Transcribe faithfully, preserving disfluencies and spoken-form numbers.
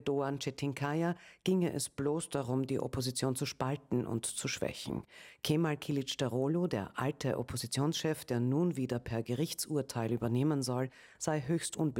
Doğan Çetinkaya ginge es bloß darum, die Opposition zu spalten und zu schwächen. Kemal Kılıçdaroğlu, der alte Oppositionschef, der nun wieder per Gerichtsurteil übernehmen soll, sei höchst unbeliebt